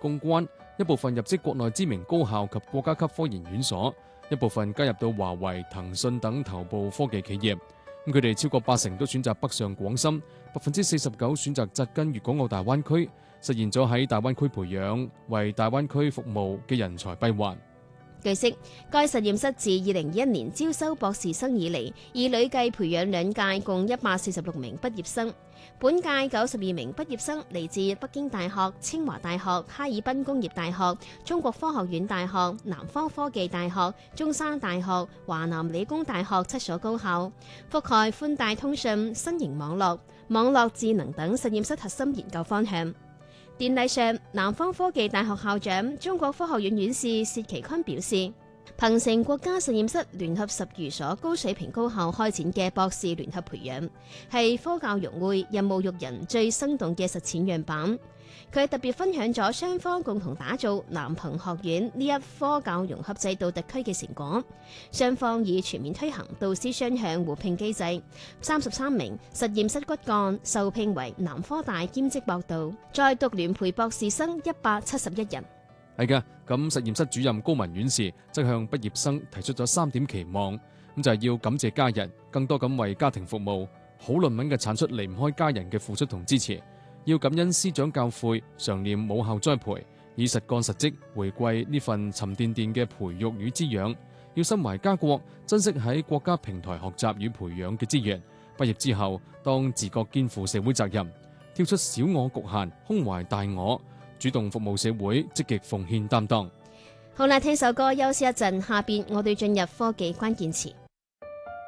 攻關，一部分入職國內知名高校及國家級科研院所，一部分加入到華為、騰訊等頭部科技企業。佢哋超過80%都選擇北上廣深，49%選擇扎根粵港澳大灣區，實現咗喺大灣區培養為大灣區服務嘅人才閉環。 據悉，該實驗室自2021年招收博士生以嚟，已累計培養兩屆共146名畢業生。本屆92名畢業生嚟自北京大學、清華大學、哈爾濱工業大學、中國科學院大學、南方科技大學、中山大學、華南理工大學7所高校，覆蓋寬帶通訊、新型網絡、網絡智能等實驗室核心研究方向。典禮上，南方科技大學校長、中國科學院院士薛其坤表示，憑藉國家實驗室聯合10餘所高水平高校開展嘅博士聯合培養，係科教融會、任務育人最生動嘅實踐樣板。佢特別分享咗雙方共同打造南彭學院呢一科教融合制度特區嘅成果。雙方已全面推行導師雙向互聘機制，33名實驗室骨幹受聘為南科大兼職博導，在讀聯培博士生171人。 係嘅，咁實驗室主任高文院士則向畢業生提出咗3點期望，咁就係要感謝家人，更多咁為家庭服務，好論文嘅產出離唔開家人嘅付出同支持。要感恩師長教誨，常念母校栽培，以實幹實績回饋呢份沉甸甸嘅培育與滋養。要心懷家國，珍惜喺國家平台學習與培養嘅資源。畢業之後，當自覺肩負社會責任，跳出小我局限，胸懷大我，主動服務社會，積極奉獻擔當。 好啦，聽首歌休息一陣，下邊我哋進入科技關鍵詞。